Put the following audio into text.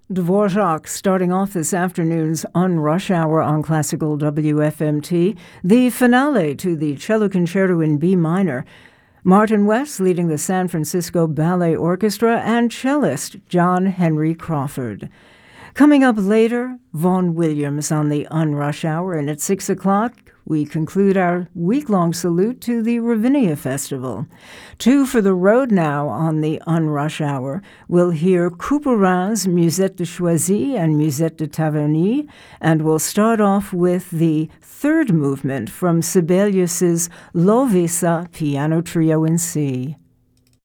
Dvorak starting off this afternoon's On Rush Hour on Classical WFMT, the finale to the Cello Concerto in B minor. Martin West leading the San Francisco Ballet Orchestra and cellist John Henry Crawford. Coming up later, Vaughan Williams on the On Rush Hour, and at 6 o'clock, we conclude our week-long salute to the Ravinia Festival. Two for the road now on the On Rush Hour. We'll hear Couperin's Musette de Choisy and Musette de Taverny, and we'll start off with the third movement from Sibelius's Lovisa Piano Trio in C.